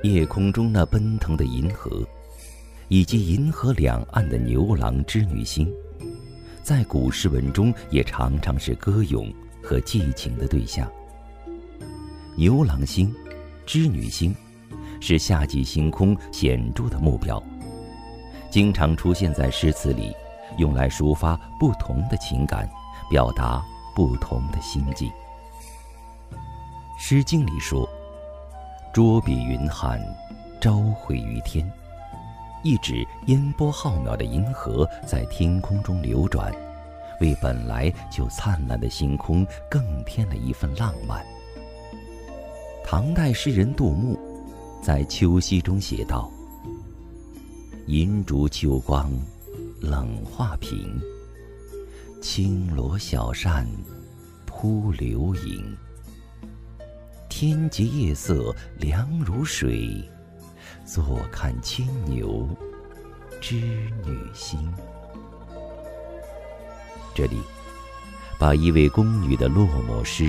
夜空中那奔腾的银河，以及银河两岸的牛郎织女星，在古诗文中也常常是歌咏和寄情的对象。牛郎星、织女星是夏季星空显著的目标，经常出现在诗词里，用来抒发不同的情感，表达不同的心境。诗经里说：捉彼云汉，朝会于天，意指烟波浩渺的银河在天空中流转，为本来就灿烂的星空更添了一份浪漫。唐代诗人杜牧在《秋夕》中写道：银烛秋光冷画屏，轻罗小扇扑流萤。天洁夜色凉如水，坐看牵牛织女星。这里把一位宫女的落寞诗